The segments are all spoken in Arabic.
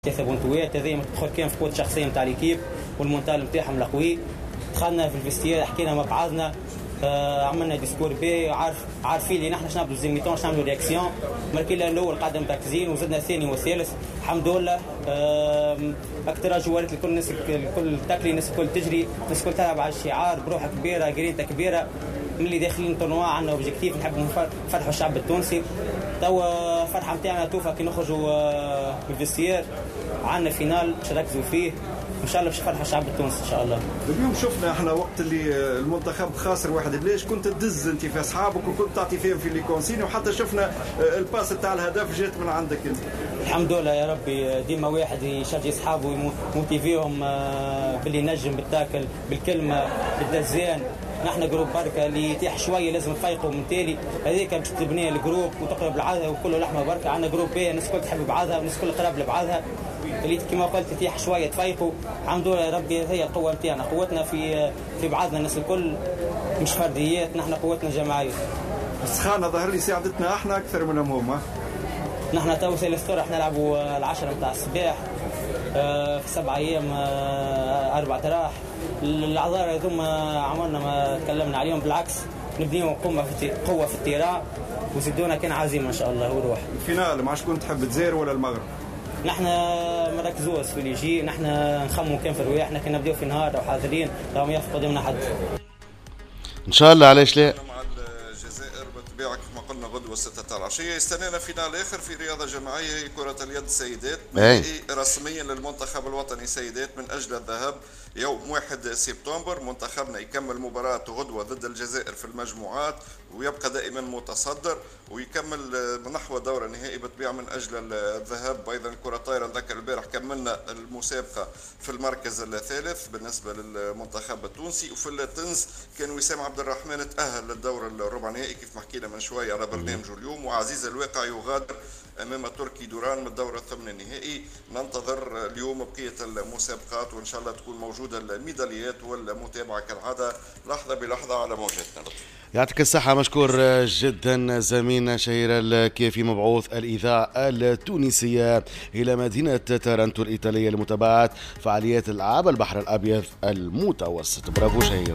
بونتوات هذه تدخل كان في قوة شخصية نتاع ليكيب والمونتال نتاعهم القوي. دخلنا في الفيستير حكينا مع بعضنا، عملنا ديسكور بي، عارفين اللي نحن شنو نعملوا زيميتون شنو نعملوا رياكسيون. مركينا الاول قاعده مركزين وزدنا الثاني والثالث الحمد لله. اكثر جوارات الكل الناس الكل تاكلي الناس الكل تجري الناس الكل تلعب على الشعار بروحه كبيره جرينتا كبيره. ملي داخلين طورنوا عندنا اوبجيكتيف نحبوا نفرحوا الشعب التونسي. توا فرحه نتاعنا توفى كي نخرجوا في الفيستير عندنا فينال باش نركزوا فيه ان شاء الله باش نفرحوا الشعب التونسي ان شاء الله. اليوم شفنا احنا وقت اللي المنتخب خاسر واحد ليش كنت تدز انت في اصحابك وكنت تعطي فيهم في لي كونسيني وحتى شفنا الباس تاع الهدف جات من عندك انت. الحمد لله يا ربي، ديما واحد يشجع اصحابه ويموتيفيهم باللي نجم بالتاكل بالكلمه بالدزان. نحن جروب بركه اللي يتيح شويه لازم نفيقوا من تالي هذيك باش تبني الجروب وتقرب لعادها وكله لحمه بركه. عندنا جروب بي الناس الكل تحب بعضها والناس الكل قراب لبعضها اللي كما قلت تتيح شويه تفيقوا. الحمد لله يا ربي هي القوه نتاعنا، قوتنا في بعضنا الناس الكل مش فرديات، نحن قوتنا جماعيه. السخانه ظهر لي ساعدتنا احنا اكثر من هموم. نحن تو سيلستور احنا نلعبوا 10 نتاع الصباح في 7 ايام 4 راح. العذار هذوما عمرنا ما تكلمنا عليهم، بالعكس نبنيو قوه في التيران وزيدونا كان عزيمه ان شاء الله وروح. الفينال مع شكون تحب تزير ولا المغرب؟ نحن ما ركزوش في اللي يجي، نحن نخمو كان في الرواح، كنا نبداو في النهار او حاضرين لو ما يفقد قدامنا حد ان شاء الله. علاش لا؟ مع الجزائر بالطبيعه كما قلنا غدوه 6 تاع العشيه يستنانا فينال اخر في رياضه جماعيه كره اليد سيدات رسميا للمنتخب الوطني سيدات من اجل الذهاب يوم 1 سبتمبر. منتخبنا يكمل مباراته غدوه ضد الجزائر في المجموعات ويبقى دائما متصدر ويكمل نحو دور النهائي بالطبيعه من اجل الذهاب. ايضا كره طايره نذكر البارح كملنا المسابقه في المركز الثالث بالنسبه للمنتخب التونسي. وفي التنس كان وسام عبد الرحمن تاهل للدور الربع نهائي كيف ما حكينا من شويه على برنامجه اليوم. وعزيز الواقع يغادر امام تركي دوران من الدور الثمن النهائي. ننتظر اليوم بقيه المسابقات وان شاء الله تكون موجوده الميداليات والمتابعه كالعاده لحظه بلحظه على موجاتنا. يعطيك الصحة، مشكور جدا زميلنا شهير الكيفي مبعوث الإذاعة التونسية إلى مدينة تارنتو الإيطالية لمتابعة فعاليات ألعاب البحر الأبيض المتوسط. برافو شهير.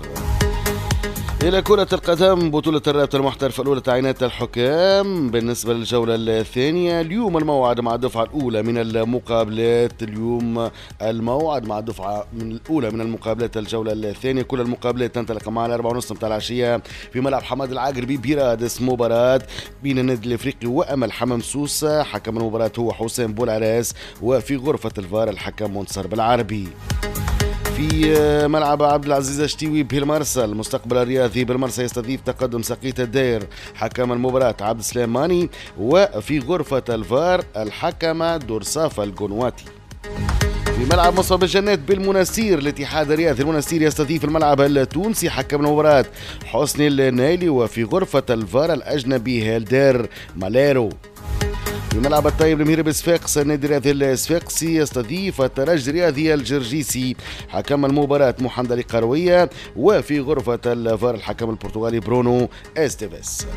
إلى كرة القدم، بطولة الرابطة المحترفة الأولى تعيينات الحكام بالنسبة للجولة الثانية. اليوم الموعد مع الدفعة الأولى من المقابلات، اليوم الموعد مع الدفعة الأولى من المقابلات الجولة الثانية. كل المقابلات تنطلق مع 4:30 متاع العشية في ملعب حماد العقربي برادس. مباراة بين النادي الأفريقي وأمل حمام سوسة. حكم المباراة هو حسام بولعراس، وفي غرفة الفار الحكم منصر بالعربي. في ملعب عبد العزيز الشتيوي بالمرسى، المستقبل الرياضي بالمرسى يستضيف تقدم سقيت الدير. حكم المباراة عبد السليماني، وفي غرفة الفار الحكم دورسافا القنواتي. في ملعب مصعب الجنات بالمنستير، الاتحاد الرياضي المنستير يستضيف الملعب التونسي. حكم المباراة حسني النايلي، وفي غرفة الفار الأجنبي هيلدير ماليرو. في ملعب الطيب المهيري بصفاقس، النادي الرياضي الصفاقسي يستضيف الترجي الرياضي الجرجيسي. حكم المباراة محمد علي قروية، وفي غرفة الفار الحكم البرتغالي برونو استيفيس.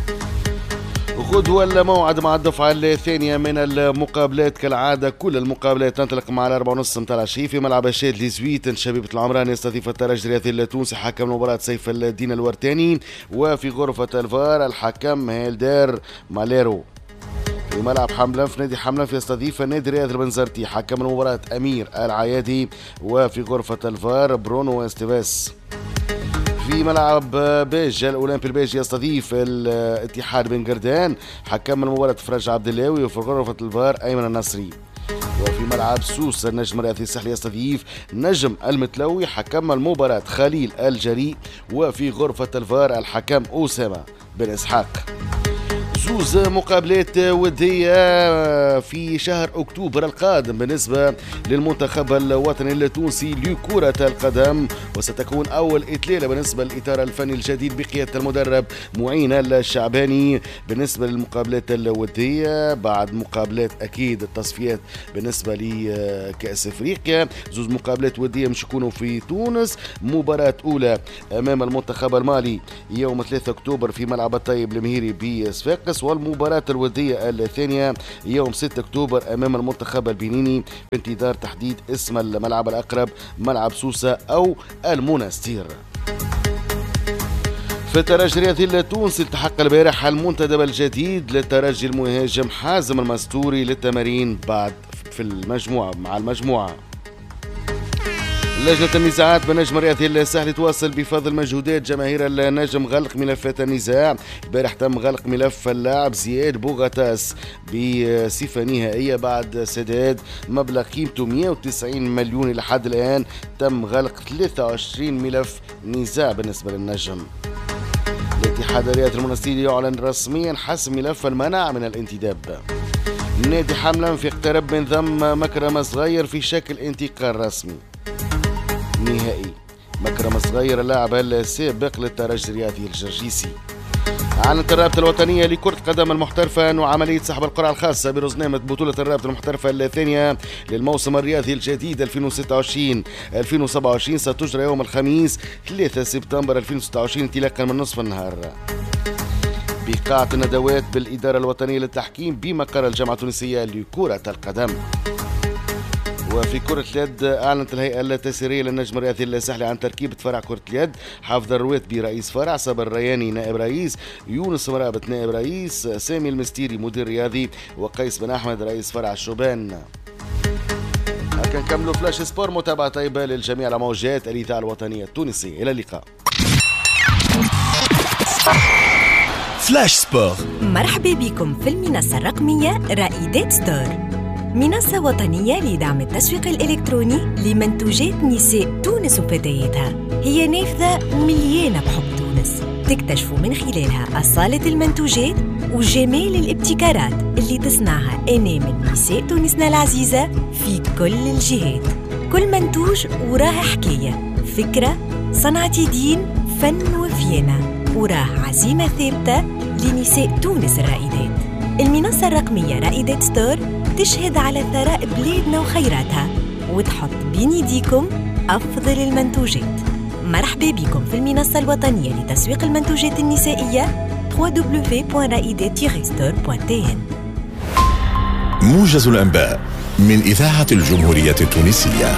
غدوة الموعد مع الدفعة الثانية من المقابلات كالعادة. كل المقابلات تنطلق مع 4:30 متاع العشية في ملعب الشاد ليزويت. شبيبة العمران يستضيف الترجي الرياضي التونسي. حكم المباراة سيف الدين الورتاني، وفي غرفة الفار الحكم هيلدير ماليرو. في ملعب حملة في نادي حملة يستضيف النادي الرياضي البنزرتي. حكم المباراة أمير العيادي، وفي غرفة الفار برونو استيفاس. في ملعب بيج الأولمبي البيج يستضيف الاتحاد بن قردان. حكم المباراة فرج عبد اللاوي، وفي غرفة الفار أيمن النصري. وفي ملعب سوس النجم الرياضي الساحلي يستضيف نجم المتلوي. حكم المباراة خليل الجريء، وفي غرفة الفار الحكم أسامة بن إسحاق. زوز مقابلات ودية في شهر أكتوبر القادم بالنسبة للمنتخب الوطني التونسي لكرة القدم، وستكون أول إطلالة بالنسبة للإطار الفني الجديد بقيادة المدرب معين الشعباني بالنسبة للمقابلات الودية بعد مقابلات أكيد التصفيات بالنسبة لكأس أفريقيا. زوز مقابلات ودية مش يكونوا في تونس. مباراة أولى أمام المنتخب المالي يوم 3 أكتوبر في ملعب الطيب المهيري بصفاقس، تونس، والمباراة الودية الثانية يوم 6 أكتوبر أمام المنتخب البنيني في انتظار تحديد اسم الملعب الأقرب، ملعب سوسة أو المنستير. في الترجي الرياضي التونسي التحق البارح المنتدب الجديد للترجي المهاجم حازم المستوري للتمارين بعد في المجموعة مع المجموعة. لجنة النزاعات بالنجم الرياضي الساحلي تواصل بفضل مجهودات جماهير النجم غلق ملفات النزاع. البارح تم غلق ملف اللاعب زياد بوغاتاس بصفة نهائية بعد سداد مبلغ قيمته 190 مليون. إلى حد الآن تم غلق 23 ملف نزاع بالنسبة للنجم. الاتحاد الرياضي المنستيري يعلن رسميا حسم ملف المنع من الانتداب. نادي حملة يقترب من ضم مكرم صغير في شكل انتقال رسمي نهائي. مكرم صغير اللاعب السابق للترجي الرياضي الجرجيسي. أعلنت الرابطة الوطنية لكرة القدم المحترفة أن عملية سحب القرعة الخاصة برزنامة بطولة الرابطة المحترفة الثانية للموسم الرياضي الجديد 2026-2027 ستجرى يوم الخميس 3 سبتمبر 2026 انطلاقا من نصف النهار بقاعة الندوات بالإدارة الوطنية للتحكيم بمقر الجامعة التونسية لكرة القدم. وفي كرة اليد أعلنت الهيئة التسييرية للنجم الرياضي الساحلي عن تركيبة فرع كرة اليد. حافظ الرواتبي رئيس فرع، صابر الرياني نائب رئيس، يونس مرابط نائب رئيس، سامي المستيري مدير رياضي، وقيس بن أحمد رئيس فرع الشوبان. هكا نكملوا فلاش سبور. متابعة طيبة للجميع على موجات الإذاعة الوطنية التونسية. إلى اللقاء. فلاش سبور. مرحبا بكم في المنصة الرقمية رائدات ستور، منصة وطنية لدعم التسويق الإلكتروني لمنتوجات نساء تونس وفتياتها. هي نافذة مليانة بحب تونس، تكتشفوا من خلالها أصالة المنتوجات وجمال الابتكارات اللي تصنعها أنامل نساء تونسنا العزيزة في كل الجهات. كل منتوج وراه حكاية، فكرة، صنعة يدين، فن وفيانة، وراه عزيمة ثابتة لنساء تونس الرائدات. المنصة الرقمية رائدات ستور تشهد على ثراء بلادنا وخيراتها وتحط بين يديكم أفضل المنتوجات. مرحبا بكم في المنصة الوطنية لتسويق المنتوجات النسائية www.raidet-store.tn. موجز الأنباء من إذاعة الجمهورية التونسية.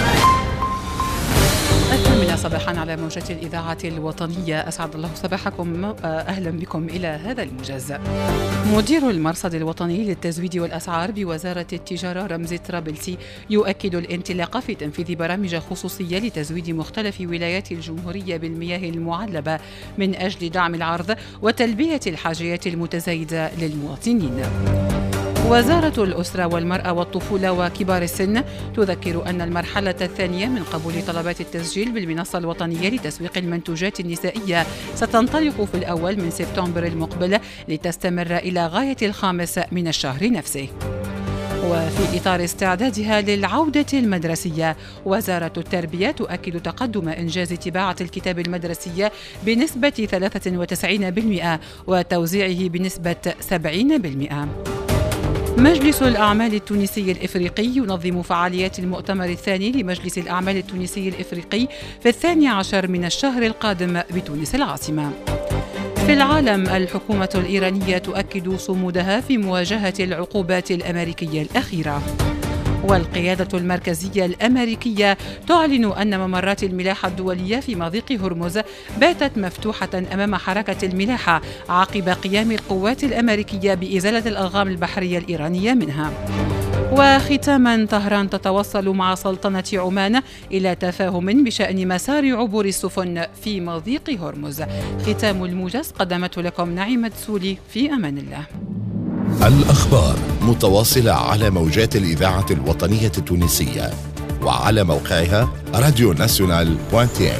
صباحا على موجة الإذاعة الوطنية، أسعد الله صباحكم، أهلا بكم إلى هذا الموجز. مدير المرصد الوطني للتزويد والأسعار بوزارة التجارة رمزي طرابلسي يؤكد الانطلاق في تنفيذ برامج خصوصية لتزويد مختلف ولايات الجمهورية بالمياه المعلبة من أجل دعم العرض وتلبية الحاجيات المتزايدة للمواطنين. وزارة الأسرة والمرأة والطفولة وكبار السن تذكر أن المرحلة الثانية من قبول طلبات التسجيل بالمنصة الوطنية لتسويق المنتوجات النسائية ستنطلق في الأول من سبتمبر المقبل لتستمر إلى غاية 5 من الشهر نفسه. وفي إطار استعدادها للعودة المدرسية، وزارة التربية تؤكد تقدم إنجاز طباعة الكتاب المدرسي بنسبة 93% وتوزيعه بنسبة 70%. مجلس الأعمال التونسي الإفريقي ينظم فعاليات المؤتمر الثاني لمجلس الأعمال التونسي الإفريقي في 12 من الشهر القادم بتونس العاصمة. في العالم، الحكومة الإيرانية تؤكد صمودها في مواجهة العقوبات الأمريكية الأخيرة. والقيادة المركزية الأمريكية تعلن أن ممرات الملاحة الدولية في مضيق هرمز باتت مفتوحة أمام حركة الملاحة عقب قيام القوات الأمريكية بإزالة الألغام البحرية الإيرانية منها. وختاما، طهران تتوصل مع سلطنة عمان إلى تفاهم بشأن مسار عبور السفن في مضيق هرمز. ختام الموجز قدمته لكم نعيمة سولي، في أمان الله. الأخبار متواصلة على موجات الإذاعة الوطنية التونسية وعلى موقعها radionational.tn.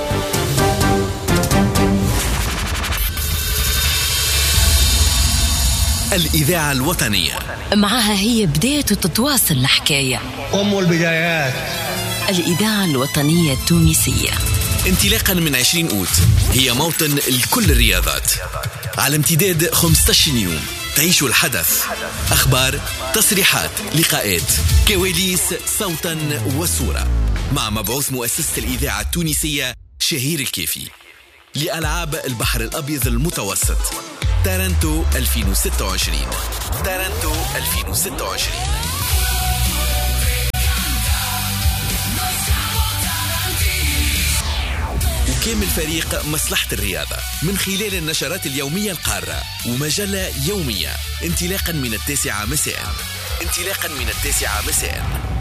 الإذاعة الوطنية معها هي بداية تتواصل الحكاية، أم البدايات. الإذاعة الوطنية التونسية انطلاقا من 20 أوت هي موطن لكل الرياضات على امتداد 15 يوم. تعيشوا الحدث، أخبار، تصريحات، لقاءات، كواليس، صوتا وصورة، مع مبعوث مؤسسة الإذاعة التونسية شهير الكيفي لألعاب البحر الأبيض المتوسط. تارنتو 2026. تارنتو 2026. وكامل فريق مصلحة الرياضة من خلال النشرات اليومية القارة ومجلة يومية انطلاقا من 9 مساء.